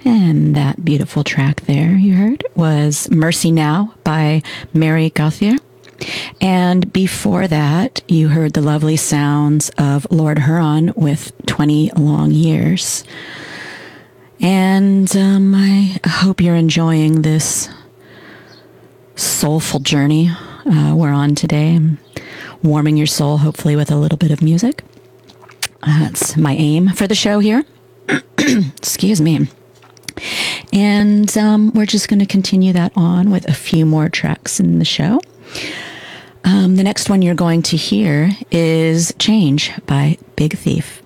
And that beautiful track there you heard was Mercy Now by Mary Gauthier. And before that, you heard the lovely sounds of Lord Huron with 20 Long Years. And I hope you're enjoying this soulful journey we're on today. I'm warming your soul, hopefully, with a little bit of music. That's my aim for the show here. Excuse me. And we're just going to continue that on with a few more tracks in the show. The next one you're going to hear is Change by Big Thief.